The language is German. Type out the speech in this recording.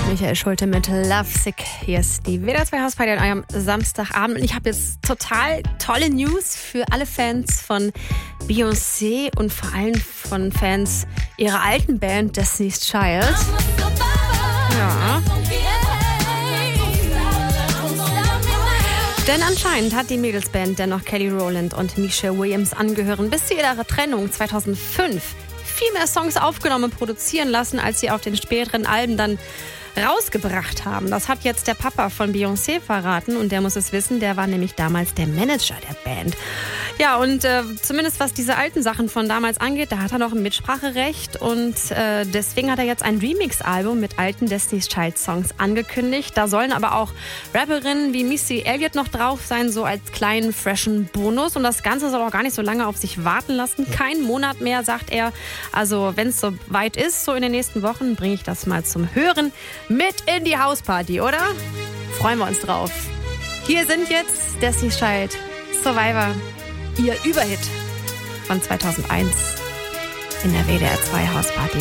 Michael Schulte mit Lovesick. Hier ist die WDR 2 Hausparty an eurem Samstagabend. Und ich habe jetzt total tolle News für alle Fans von Beyoncé und vor allem von Fans ihrer alten Band Destiny's Child. Ja. Denn anscheinend hat die Mädelsband, der noch Kelly Rowland und Michelle Williams angehören, bis zu ihrer Trennung 2005 viel mehr Songs aufgenommen und produzieren lassen, als sie auf den späteren Alben dann rausgebracht haben. Das hat jetzt der Papa von Beyoncé verraten und der muss es wissen, der war nämlich damals der Manager der Band. Ja, und zumindest was diese alten Sachen von damals angeht, da hat er noch ein Mitspracherecht und deswegen hat er jetzt ein Remix-Album mit alten Destiny's Child Songs angekündigt. Da sollen aber auch Rapperinnen wie Missy Elliott noch drauf sein, so als kleinen, freshen Bonus. Und das Ganze soll auch gar nicht so lange auf sich warten lassen. Kein Monat mehr, sagt er. Also wenn es so weit ist, so in den nächsten Wochen, bringe ich das mal zum Hören mit in die Hausparty, oder? Freuen wir uns drauf. Hier sind jetzt Destiny's Child, Survivor, ihr Überhit von 2001 in der WDR 2 Hausparty.